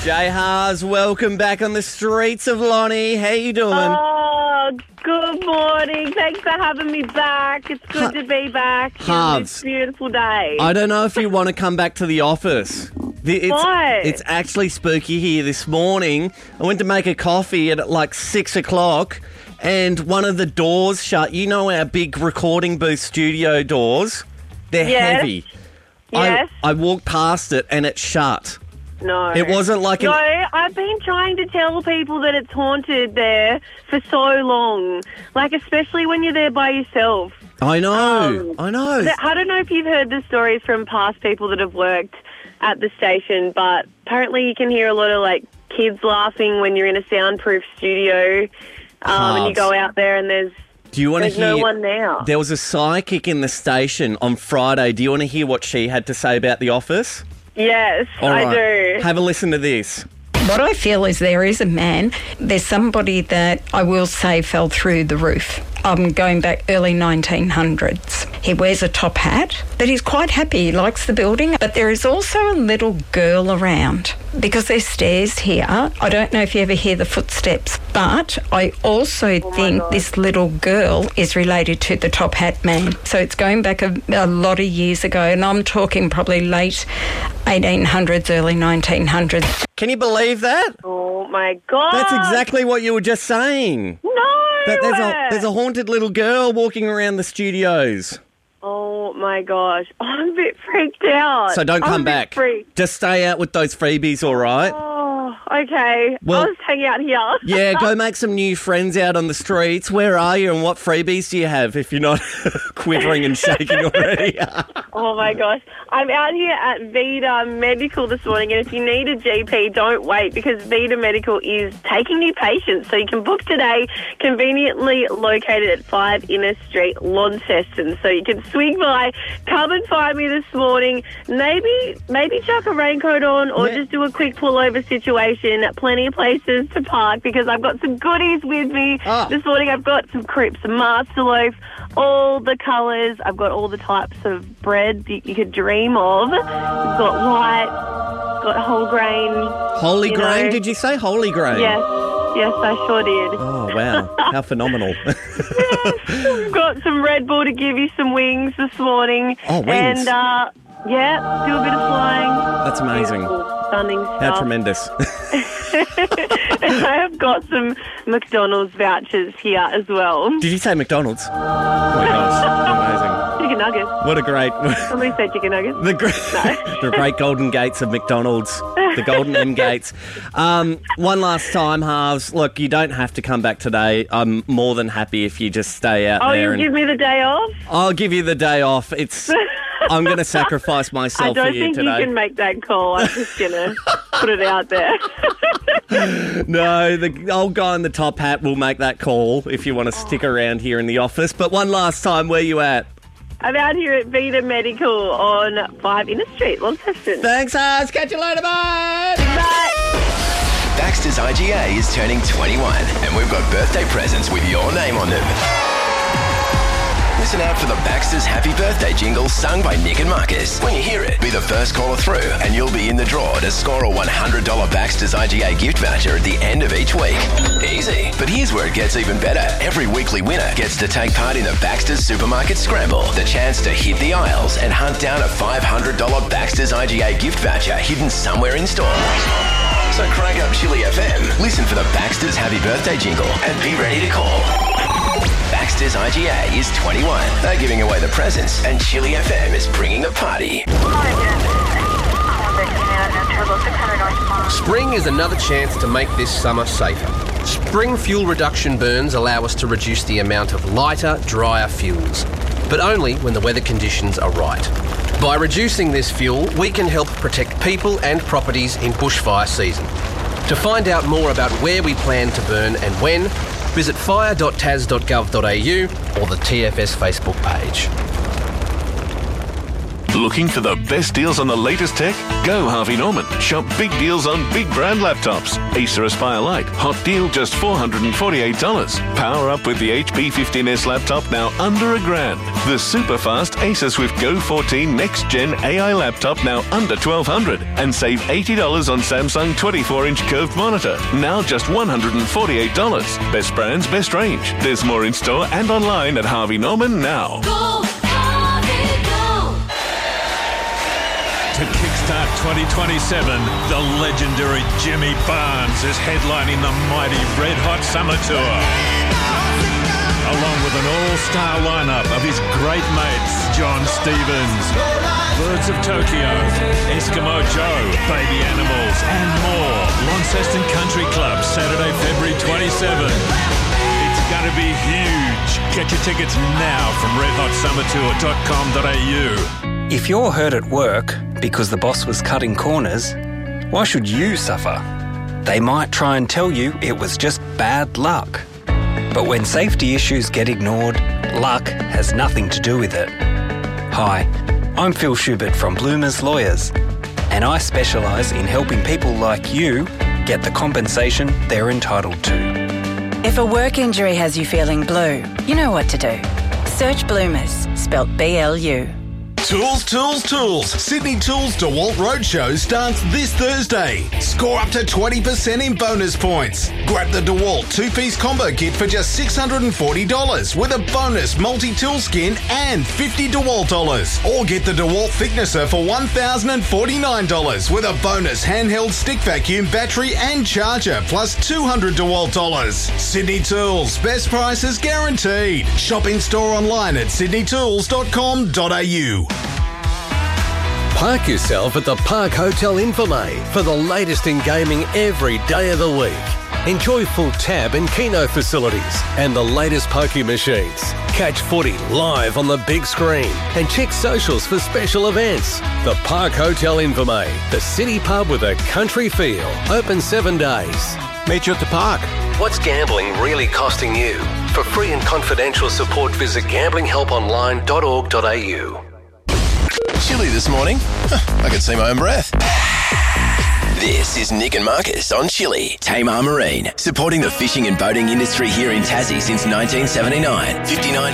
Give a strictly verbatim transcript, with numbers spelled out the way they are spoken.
Jay Haas, welcome back on the streets of Lonnie. How you doing? Oh, good morning. Thanks for having me back. It's good ha- to be back on this beautiful day. I don't know if you want to come back to the office. The, it's, Why? It's actually spooky here this morning. I went to make a coffee at like six o'clock and one of the doors shut. You know our big recording booth studio doors? They're yes. heavy. Yes. I, I walked past it and it shut. No. It wasn't like... No, an... I've been trying to tell people that it's haunted there for so long. Like, especially when you're there by yourself. I know. Um, I know. I don't know if you've heard the stories from past people that have worked at the station, but apparently you can hear a lot of, like, kids laughing when you're in a soundproof studio um, and you go out there and there's... Do you want to There's hear? no one now. There was a psychic in the station on Friday. Do you want to hear what she had to say about the office? Yes, All I right. do. Have a listen to this. What I feel is there is a man, there's somebody that I will say fell through the roof. I'm going back early nineteen hundreds. He wears a top hat, but he's quite happy. He likes the building. But there is also a little girl around because there's stairs here. I don't know if you ever hear the footsteps, but I also oh think this little girl is related to the top hat man. So it's going back a, a lot of years ago, and I'm talking probably late eighteen hundreds, early nineteen hundreds. Can you believe that? Oh, my God. That's exactly what you were just saying. No! That there's a there's a haunted little girl walking around the studios. Oh, my gosh. I'm a bit freaked out. So don't I'm come a bit back. Freaked. Just stay out with those freebies, all right? Oh, okay. Well- I'll just hang out here. Yeah, go make some new friends out on the streets. Where are you and what freebies do you have if you're not quivering and shaking already? Oh, my gosh. I'm out here at Vita Medical this morning, and if you need a G P, don't wait, because Vita Medical is taking new patients. So you can book today, conveniently located at five Inner Street, Launceston. So you can swing by, come and find me this morning. Maybe maybe chuck a raincoat on or Yeah. just do a quick pullover situation. Plenty of places to park because I've got some goodies with me. Ah. This morning I've got some crepes and master loaf, all the colours. I've got all the types of bread that you could dream of. We've got white, got whole grain. Holy You grain, know. did you say? Holy grain? Yes, yes, I sure did. Oh, wow. How phenomenal. We've got some Red Bull to give you some wings this morning. Oh, wings. And, uh, yeah, do a bit of flying. That's amazing. Beautiful, stunning stuff. How tremendous. And I have got some McDonald's vouchers here as well. Did you say McDonald's? Oh, my gosh. Amazing. Chicken nuggets. What a great... Somebody said chicken nuggets. The great, the great golden gates of McDonald's, the golden M gates. Um, one last time, Halves. Look, you don't have to come back today. I'm more than happy if you just stay out Oh, there. you'll and give me the day off? I'll give you the day off. It's. I'm going to sacrifice myself I don't for you think today. you can make that call. I'm just going to put it out there. No, the old guy in the top hat will make that call if you want to stick around here in the office. But one last time, where you at? I'm out here at Vita Medical on five Inner Street, Launceston. Thanks, Halves. Catch you later, mate. Bye. Baxter's I G A is turning twenty-one, and we've got birthday presents with your name on them. Listen out for the Baxter's Happy Birthday jingle sung by Nick and Marcus. When you hear it, be the first caller through, and you'll be in the draw to score a one hundred dollars Baxter's I G A gift voucher at the end of each week. Easy. But here's where it gets even better. Every weekly winner gets to take part in the Baxter's Supermarket Scramble, the chance to hit the aisles and hunt down a five hundred dollars Baxter's I G A gift voucher hidden somewhere in store. So crank up Chili F M, listen for the Baxter's Happy Birthday jingle, and be ready to call. Baxter's I G A is twenty-one. They're giving away the presents, and Chili F M is bringing the party. Spring is another chance to make this summer safer. Spring fuel reduction burns allow us to reduce the amount of lighter, drier fuels, but only when the weather conditions are right. By reducing this fuel, we can help protect people and properties in bushfire season. To find out more about where we plan to burn and when, visit fire dot tas dot gov dot a u or the T F S Facebook page. Looking for the best deals on the latest tech? Go Harvey Norman. Shop big deals on big brand laptops. Acer Aspire Lite, hot deal just four hundred forty-eight dollars. Power up with the H P fifteen S laptop now under a grand. The super fast Acer Swift Go fourteen Next Gen A I laptop now under twelve hundred dollars. And save eighty dollars on Samsung twenty-four inch curved monitor. Now just one hundred forty-eight dollars. Best brands, best range. There's more in store and online at Harvey Norman now. Go, Harvey, go. To kickstart twenty twenty-seven, the legendary Jimmy Barnes is headlining the mighty Red Hot Summer Tour. Along with an all-star lineup of his great mates, John Stevens, Birds of Tokyo, Eskimo Joe, Baby Animals, and more. Launceston Country Club, Saturday, February twenty-seventh. It's going to be huge. Get your tickets now from red hot summer tour dot com dot a u. If you're hurt at work because the boss was cutting corners, why should you suffer? They might try and tell you it was just bad luck. But when safety issues get ignored, luck has nothing to do with it. Hi, I'm Phil Schubert from Bloomers Lawyers, and I specialise in helping people like you get the compensation they're entitled to. If a work injury has you feeling blue, you know what to do. Search Bloomers, spelt B L U. Tools, Tools, Tools. Sydney Tools DeWalt Roadshow starts this Thursday. Score up to twenty percent in bonus points. Grab the DeWalt two-piece combo kit for just six hundred forty dollars with a bonus multi-tool skin and fifty DeWalt dollars. Or get the DeWalt thicknesser for one thousand forty-nine dollars with a bonus handheld stick vacuum, battery and charger plus two hundred DeWalt dollars. Sydney Tools. Best prices guaranteed. Shop in store online at sydney tools dot com dot a u. Park yourself at the Park Hotel Infirmay for the latest in gaming every day of the week. Enjoy full tab and keno facilities and the latest pokie machines. Catch footy live on the big screen and check socials for special events. The Park Hotel Infirmay, the city pub with a country feel. Open seven days. Meet you at the park. What's gambling really costing you? For free and confidential support, visit gambling help online dot org dot a u. Chilly this morning. Huh, I can see my own breath. This is Nick and Marcus on Chilly. Tamar Marine, supporting the fishing and boating industry here in Tassie since nineteen seventy-nine. fifty-nine